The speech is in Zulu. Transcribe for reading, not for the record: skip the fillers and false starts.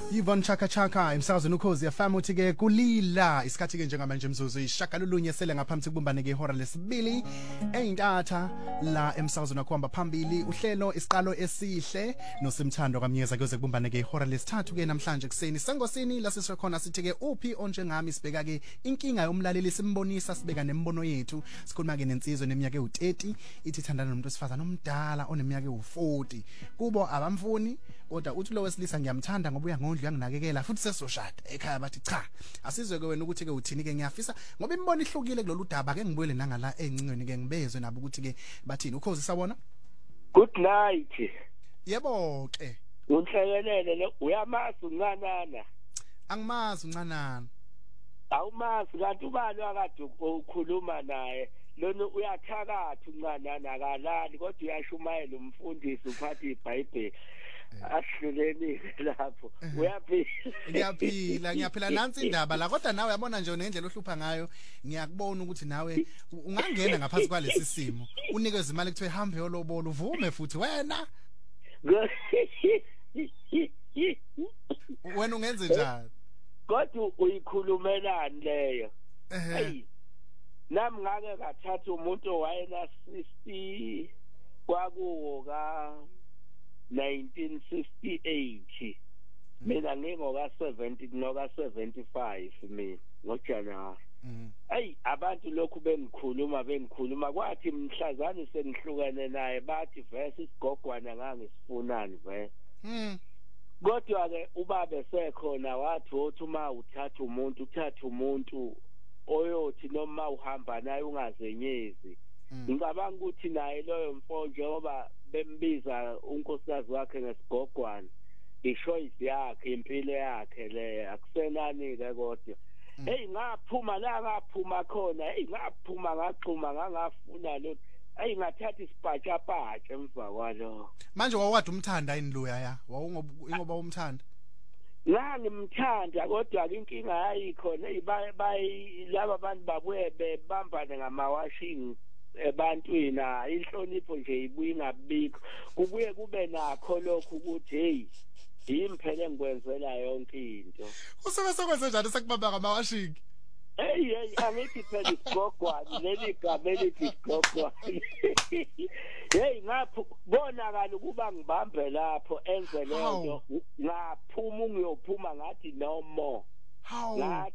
Yvonne Chaka Chaka emsakazweni ukhozi FM uthi ke kulila isikhathi ke njengamanje imzuzu ishagalolunye sele ngaphambi kubumbane ke ihora lesibili eintatha la emsakazweni akhomba phambili uhlelo isiqalo esihle nosimthando kamnyeza kuze kubumbane ke ihora lesithathu ke namhlanje kuseni sengosini la sisikhona sithi ke uphi onjengami sibeka ke inkinga yomlaleli simbonisa sibeka nembono yethu sikhuluma ke nensizwe neminyaka e30 ithi thandana nomuntu osifazana omdala oneminyaka e40 kubo abamfuni kodwa uthi lo wesilisa ngiyamthanda ngoba uyangondla uyanginakekela futhi sesoshada ekhaya bathi cha asizwe ke wena ukuthi ke uthini ke ngiyafisa ngoba imbono ihlukile kulolu daba ke ngibuyele nangala encingweni ke ngibezwe nabo ukuthi ke bathini ukhozi sabona good night yebo ke unhlekelele lo uyamazi uncanana angimazi uncanana awumazi kanti ubani wakade ukhuluma naye lona uyathakatha uncanana akalali kodwa uyashumayela umfundisi uphatha iBhayibheli ahluleni lapho uyaphila ngiyaphila nansi indaba la kodwa nawe uyabona nje nendlela ohlupha ngayo ngiyakubona ukuthi nawe ungangena ngaphansi kwalesi simo unikeze imali kuthiwe hambe yolobola uvume futhi wena wena ungenze njani kodwa uyikhulumelani leyo hey nami ngake kathatha umuntu owayena 60 kwakuwo ka 1968 mina ngingoka 70 noka 75 mina ngoJanuary hey abantu lokhu bengikhuluma kwathi mhlazana senihlukene naye bathi verse isigogwana ngangisifunani ve kodwa ke ubaba sekhona wathi uma uthatha umuntu oyothi noma uhamba naye ungazenyezi ngicabanga ukuthi naye loyo mfonje ngoba bembiza unkosikazi wakhe ngesigogwana ichoice yakhe impilo yakhe le akusenani ke kodwa hey ngaphuma khona hey ngaphuma ngaxhuma ngangafuna lo hey ngathatha isiphatshapatsha emva kwalo manje wawade umthanda yini loya ya ingoba umthanda ngimthanda kodwa inkinga yayikhona laba abantu babuye bebambane ngamawashing ebantwini inhlonipho nje ibuye ingabikho kubuye kube nakho lokho ukuthi hey yimi phela ngikwenzela yonke into usekwenze njani sekubamba ngamawashing hey angithi phela isigogwana leli gama elithi isigogwana hey ngabonakala ukuba ngibambe lapho enze lento ngaphuma ngiyophuma ngathi no more